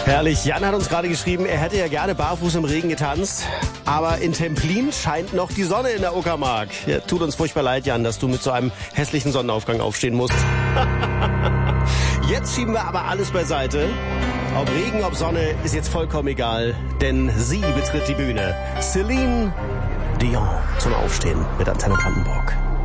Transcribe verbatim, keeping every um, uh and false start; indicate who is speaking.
Speaker 1: Herrlich. Jan hat uns gerade geschrieben, er hätte ja gerne barfuß im Regen getanzt. Aber in Templin scheint noch die Sonne in der Uckermark. Ja, tut uns furchtbar leid, Jan, dass du mit so einem hässlichen Sonnenaufgang aufstehen musst. Jetzt schieben wir aber alles beiseite. Ob Regen, ob Sonne, ist jetzt vollkommen egal. Denn sie betritt die Bühne. Celine Dion zum Aufstehen mit Antenne Brandenburg.